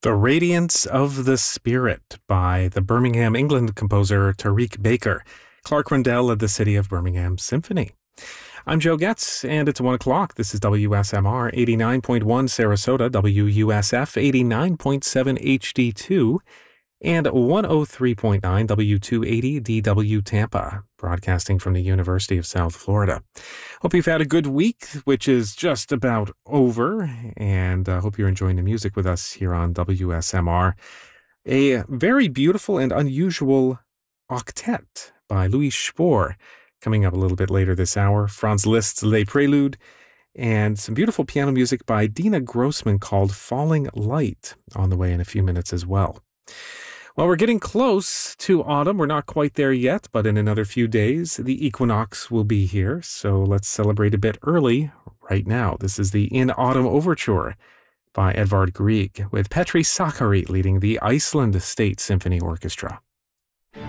The Radiance of the Spirit by the Birmingham, England composer Tariq Baker. Clark Rundell led the City of Birmingham Symphony. I'm Joe Getz, and it's 1 o'clock. This is WSMR 89.1 Sarasota, WUSF 89.7 HD2, and 103.9 W280 DW Tampa, broadcasting from the University of South Florida. Hope you've had a good week, which is just about over, and hope you're enjoying the music with us here on WSMR. A very beautiful and unusual octet by Louis Spohr coming up a little bit later this hour. Franz Liszt's Les Préludes, and some beautiful piano music by Dina Grossman called Falling Light on the way in a few minutes as well. Well, we're getting close to autumn. We're not quite there yet, but in another few days, the equinox will be here. So let's celebrate a bit early right now. This is the In Autumn Overture by Edvard Grieg, with Petri Sakari leading the Iceland State Symphony Orchestra.